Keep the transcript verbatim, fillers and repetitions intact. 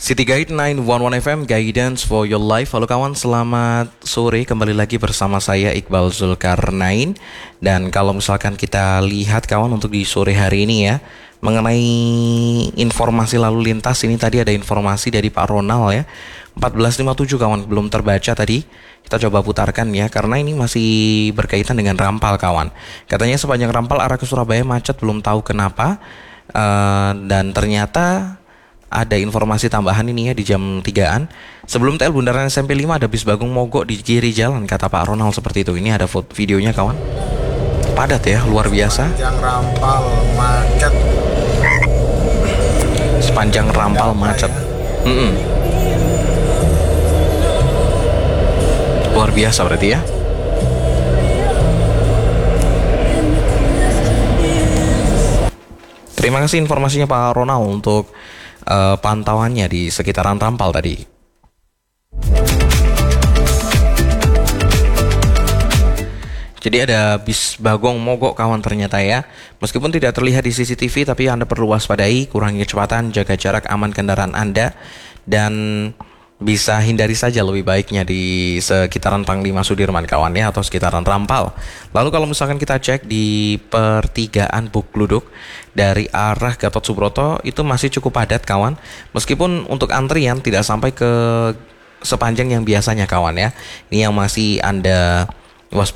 City Guide sembilan satu satu F M, Guidance for Your Life. Halo kawan, selamat sore. Kembali lagi bersama saya Iqbal Zulkarnain. Dan kalau misalkan kita lihat kawan untuk di sore hari ini ya, mengenai informasi lalu lintas ini tadi ada informasi dari Pak Ronald ya, empat belas lima puluh tujuh kawan, belum terbaca tadi. Kita coba putarkan ya, karena ini masih berkaitan dengan Rampal kawan. Katanya sepanjang Rampal arah ke Surabaya macet, belum tahu kenapa. uh, Dan ternyata ada informasi tambahan ini ya di jam tigaan. Sebelum T L Bundaran S M P lima ada bis Bagong mogok di kiri jalan, kata Pak Ronald seperti itu. Ini ada foto videonya kawan. Padat ya, luar biasa. Sepanjang Rampal macet. Sepanjang Rampal macet. Ya. Mm-mm. Luar biasa berarti ya. Terima kasih informasinya Pak Ronald untuk Uh, pantauannya di sekitaran Rampal tadi. Jadi ada bis Bagong mogok kawan ternyata ya. Meskipun tidak terlihat di C C T V, tapi Anda perlu waspadai, kurangi kecepatan, jaga jarak aman kendaraan Anda, dan bisa hindari saja lebih baiknya di sekitaran Panglima Sudirman kawan ya, atau sekitaran Rampal. Lalu kalau misalkan kita cek di pertigaan Bukluduk dari arah Gatot Subroto itu masih cukup padat kawan. Meskipun untuk antrian tidak sampai ke sepanjang yang biasanya kawan ya. Ini yang masih Anda